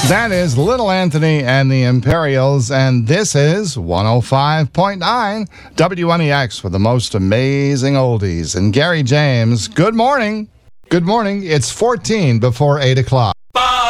That is Little Anthony and the Imperials, and this is 105.9 WNEX with the most amazing oldies. And Gary James, good morning. Good morning. It's 14 before 8 o'clock.